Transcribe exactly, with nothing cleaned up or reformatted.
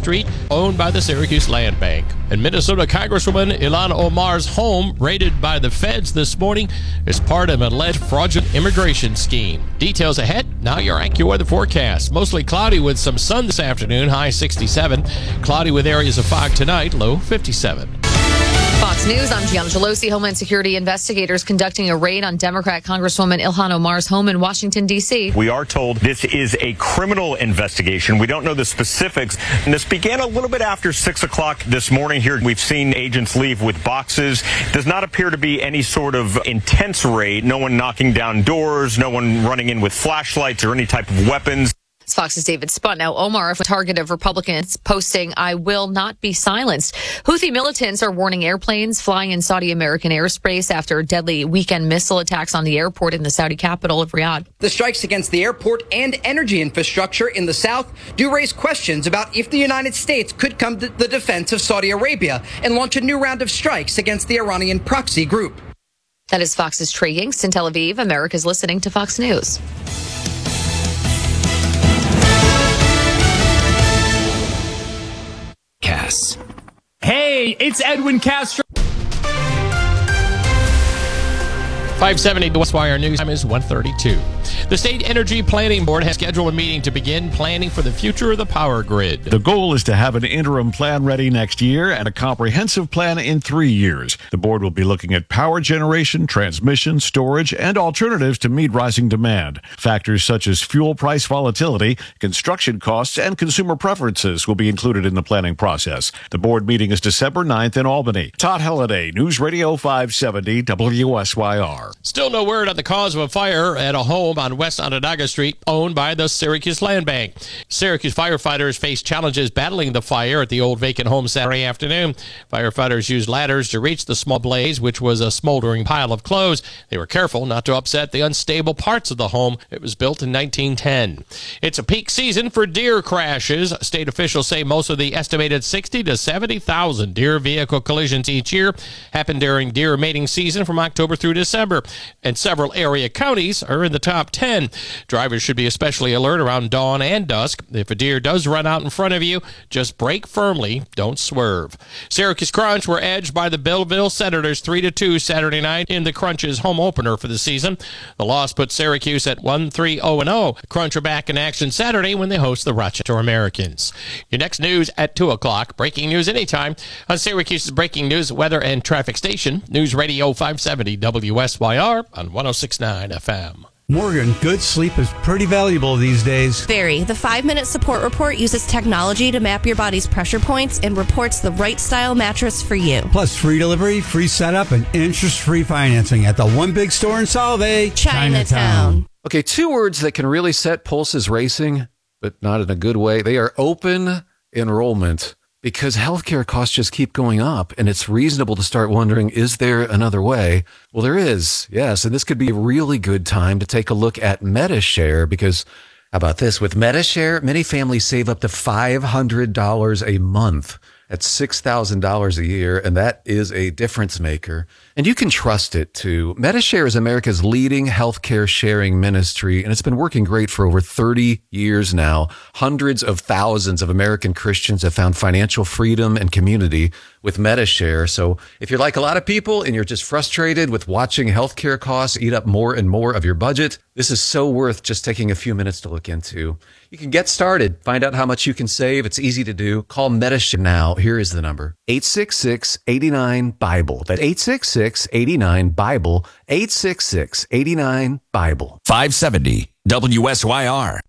Street, owned by the Syracuse Land Bank. And Minnesota Congresswoman Ilhan Omar's home raided by the feds this morning as part of an alleged fraudulent immigration scheme. Details ahead. Now your AccuWeather forecast. Mostly cloudy with some sun this afternoon, high sixty-seven. Cloudy with areas of fog tonight, low fifty-seven. Fox News, I'm Gianna Gelosi. Homeland Security investigators conducting a raid on Democrat Congresswoman Ilhan Omar's home in Washington, D C. We are told this is a criminal investigation. We don't know the specifics. And this began a little bit after six o'clock this morning here. We've seen agents leave with boxes. Does not appear to be any sort of intense raid. No one knocking down doors, no one running in with flashlights or any type of weapons. Fox's David Spunt. Now, Omar, a target of Republicans, posting, "I will not be silenced." Houthi militants are warning airplanes flying in Saudi American airspace after deadly weekend missile attacks on the airport in the Saudi capital of Riyadh. The strikes against the airport and energy infrastructure in the south do raise questions about if the United States could come to the defense of Saudi Arabia and launch a new round of strikes against the Iranian proxy group. That is Fox's Trey Yingst in Tel Aviv. America's listening to Fox News. Cass. Hey, it's Edwin Castro. five seventy, the West Wire News time is one thirty-two. The State Energy Planning Board has scheduled a meeting to begin planning for the future of the power grid. The goal is to have an interim plan ready next year and a comprehensive plan in three years. The board will be looking at power generation, transmission, storage, and alternatives to meet rising demand. Factors such as fuel price volatility, construction costs, and consumer preferences will be included in the planning process. The board meeting is December ninth in Albany. Todd Halliday, News Radio five seventy W S Y R. Still no word on the cause of a fire at a home on West Onondaga Street owned by the Syracuse Land Bank. Syracuse firefighters faced challenges battling the fire at the old vacant home Saturday afternoon. Firefighters used ladders to reach the small blaze, which was a smoldering pile of clothes. They were careful not to upset the unstable parts of the home. It was built in nineteen ten. It's a peak season for deer crashes. State officials say most of the estimated sixty to seventy thousand deer vehicle collisions each year happen during deer mating season from October through December. And several area counties are in the top ten. Drivers should be especially alert around dawn and dusk. If a deer does run out in front of you, just brake firmly. Don't swerve. Syracuse Crunch were edged by the Belleville Senators three to two Saturday night in the Crunch's home opener for the season. The loss put Syracuse at one three oh and oh. Crunch are back in action Saturday when they host the Rochester Americans. Your next news at two o'clock. Breaking news anytime on Syracuse's breaking news, weather, and traffic station. News Radio five seventy W S Y R on one oh six point nine F M. Morgan, good sleep is pretty valuable these days. Very. The five-minute support report uses technology to map your body's pressure points and reports the right style mattress for you. Plus free delivery, free setup, and interest-free financing at the one big store in Solvay, Chinatown. Chinatown. Okay, two words that can really set pulses racing, but not in a good way. They are open enrollment. Because healthcare costs just keep going up, and it's reasonable to start wondering, is there another way? Well, there is, yes, and this could be a really good time to take a look at Medi-Share, because how about this? With Medi-Share, many families save up to five hundred dollars a month. That's six thousand dollars a year, and that is a difference maker. And you can trust it, too. Medi-Share is America's leading healthcare sharing ministry, and it's been working great for over thirty years now. Hundreds of thousands of American Christians have found financial freedom and community with Medi-Share. So if you're like a lot of people and you're just frustrated with watching healthcare costs eat up more and more of your budget, this is so worth just taking a few minutes to look into. You can get started. Find out how much you can save. It's easy to do. Call Medi-Share now. Here is the number. eight six six, eight nine, Bible. That's eight six six, eight nine, Bible. eight six six, eight nine, Bible. five seventy W S Y R.